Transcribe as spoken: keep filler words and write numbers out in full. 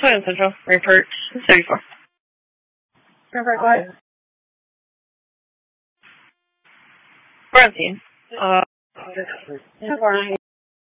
Twin Central, report seventy-four. Report what? We're on scene. Uh, two four nine.